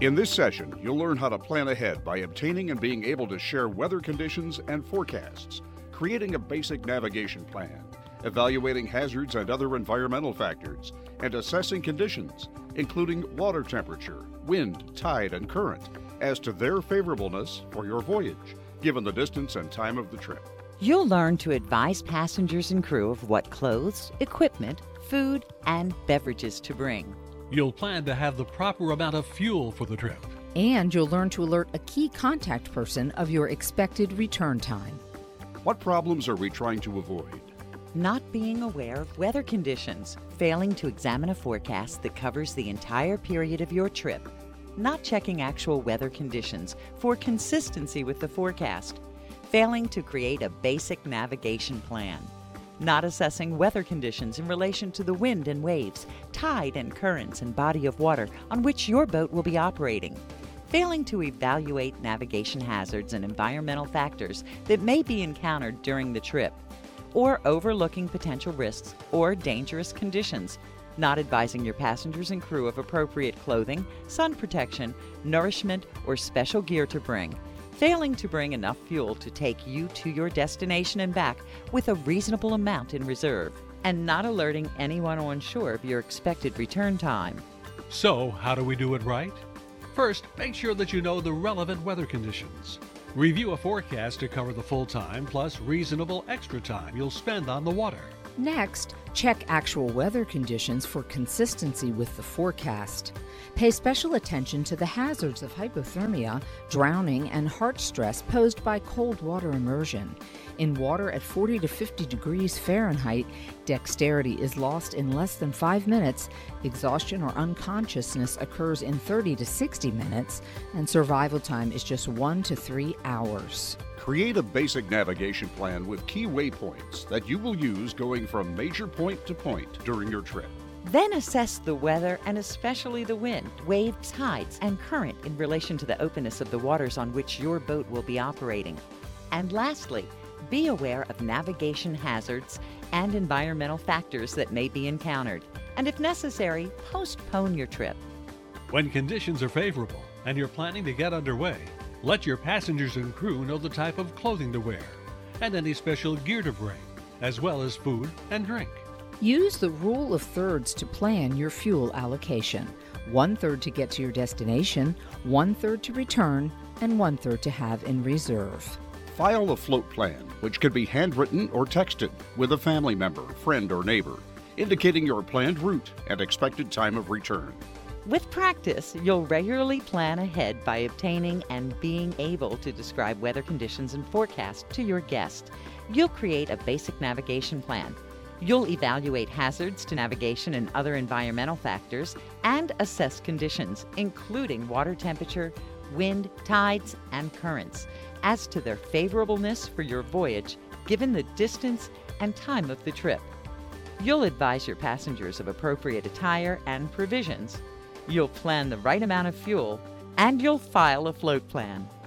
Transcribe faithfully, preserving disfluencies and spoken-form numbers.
In this session, you'll learn how to plan ahead by obtaining and being able to share weather conditions and forecasts, creating a basic navigation plan, evaluating hazards and other environmental factors, and assessing conditions, including water temperature, wind, tide, and current, as to their favorableness for your voyage, given the distance and time of the trip. You'll learn to advise passengers and crew of what clothes, equipment, food, and beverages to bring. You'll plan to have the proper amount of fuel for the trip. And you'll learn to alert a key contact person of your expected return time. What problems are we trying to avoid? Not being aware of weather conditions, failing to examine a forecast that covers the entire period of your trip, not checking actual weather conditions for consistency with the forecast, failing to create a basic navigation plan, not assessing weather conditions in relation to the wind and waves, tide and currents and body of water on which your boat will be operating, failing to evaluate navigation hazards and environmental factors that may be encountered during the trip, or overlooking potential risks or dangerous conditions, not advising your passengers and crew of appropriate clothing, sun protection, nourishment, or special gear to bring, failing to bring enough fuel to take you to your destination and back with a reasonable amount in reserve, and not alerting anyone on shore of your expected return time. So, how do we do it right? First, make sure that you know the relevant weather conditions. Review a forecast to cover the full time plus reasonable extra time you'll spend on the water. Next, check actual weather conditions for consistency with the forecast. Pay special attention to the hazards of hypothermia, drowning, and heart stress posed by cold water immersion. In water at forty to fifty degrees Fahrenheit, dexterity is lost in less than five minutes, exhaustion or unconsciousness occurs in thirty to sixty minutes, and survival time is just one to three hours. Create a basic navigation plan with key waypoints that you will use going from major point to point during your trip. Then assess the weather and especially the wind, waves, tides, and current in relation to the openness of the waters on which your boat will be operating. And lastly, be aware of navigation hazards and environmental factors that may be encountered. And if necessary, postpone your trip. When conditions are favorable and you're planning to get underway, let your passengers and crew know the type of clothing to wear and any special gear to bring, as well as food and drink. Use the rule of thirds to plan your fuel allocation. One third to get to your destination, one third to return, and one third to have in reserve. File a float plan, which can be handwritten or texted with a family member, friend, or neighbor, indicating your planned route and expected time of return. With practice, you'll regularly plan ahead by obtaining and being able to describe weather conditions and forecasts to your guest. You'll create a basic navigation plan. You'll evaluate hazards to navigation and other environmental factors and assess conditions, including water temperature, wind, tides, and currents, as to their favorableness for your voyage, given the distance and time of the trip. You'll advise your passengers of appropriate attire and provisions. You'll plan the right amount of fuel, and you'll file a float plan.